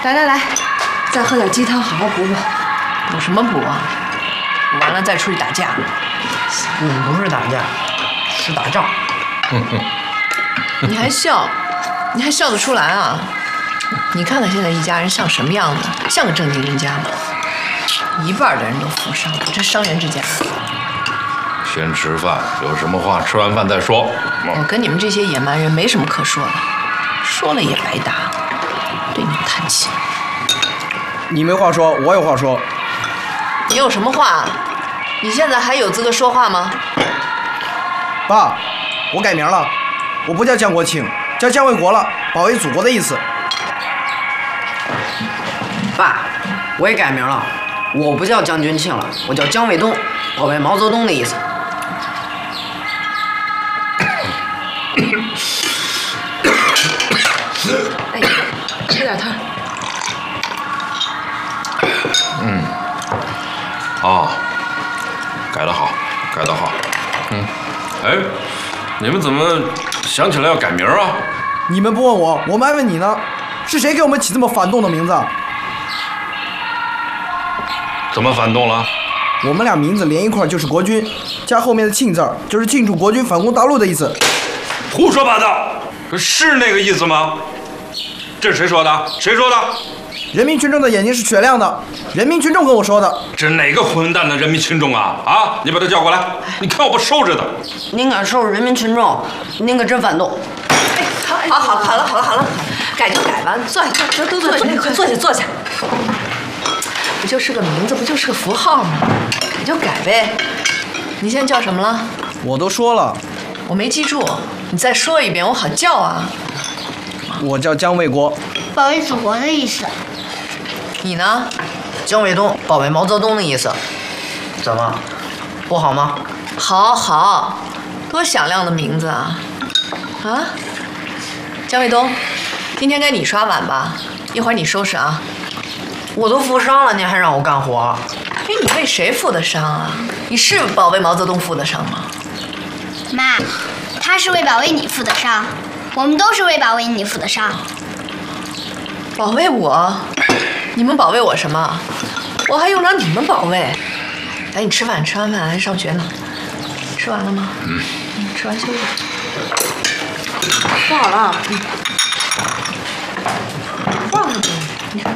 来，再喝点鸡汤，好好补补。 补什么补啊？补完了再出去打架。 不是打架，是打仗。 你还笑？你还笑得出来啊？你看看现在一家人像什么样子？像个正经人家吗？一半的人都富商，这商人之家。 先吃饭，有什么话吃完饭再说。 我跟你们这些野蛮人没什么可说的，说了也白搭，对你们叹气。 你没话说，我有话说。 你有什么话？你现在还有资格说话吗？ 爸，我改名了，我不叫江国庆，叫江卫国了，保卫祖国的意思。 爸，我也改名了，我不叫江军庆了，我叫江卫东，保卫毛泽东的意思。 哎，喝点汤。 哦，改得好，改得好。哎，你们怎么想起来要改名啊？ 你们不问我，我们还问你呢。是谁给我们起这么反动的名字？ 怎么反动了？ 我们俩名字连一块就是国军，加后面的庆字儿，就是庆祝国军反攻大陆的意思。 胡说八道！是那个意思吗？这是谁说的？谁说的？ 人民群众的眼睛是雪亮的，人民群众跟我说的。 这哪个混蛋的人民群众啊？啊！你把他叫过来，你看我不收拾他！ 您敢收拾人民群众，您可真反动。 哎，好了，改就改吧，坐下，都坐下，快坐下。不就是个名字，不就是个符号吗？改就改呗。你现在叫什么了？ 我都说了， 我没记住，你再说一遍，我好叫啊。 我叫江卫国， 保卫祖国的意思。 你呢？ 江卫东，保卫毛泽东的意思。怎么，不好吗？ 好，多响亮的名字啊！啊，江卫东，今天该你刷碗吧？一会儿你收拾啊。 我都负伤了，您还让我干活？ 哎，你为谁负的伤啊？你是保卫毛泽东负的伤吗？ 妈，他是为保卫你负的伤，我们都是为保卫你负的伤。 保卫我？你们保卫我什么？我还用着你们保卫？来，你吃饭，吃完饭还上学呢。吃完了吗？吃完休息。 说好了。 忘了你看。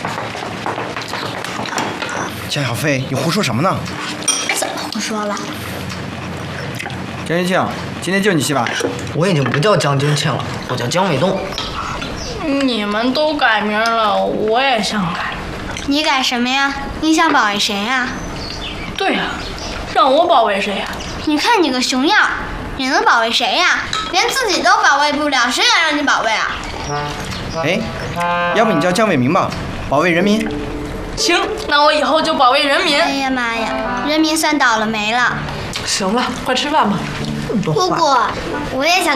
江小飞，你胡说什么呢？ 怎么胡说了？ 江军庆，今天就你洗碗。 我已经不叫江军庆了，我叫江卫东。 你们都改名了，我也想改。 你改什么呀？你想保卫谁呀？ 对呀，让我保卫谁呀？ 你看你个熊样，你能保卫谁呀？连自己都保卫不了，谁敢让你保卫啊？ 哎，要不你叫江伟民吧，保卫人民。 行，那我以后就保卫人民。 哎呀妈呀，人民算倒了霉了。 行了，快吃饭吧。这么多话。 姑姑，我也想。